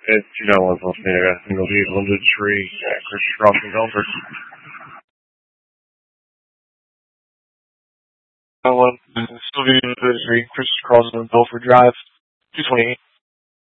It's 291 Pennsylvania, single D, limited tree, Christian Crossing, Belford. 291, still be limited tree, Christian Crossing, Belford Drive, 228.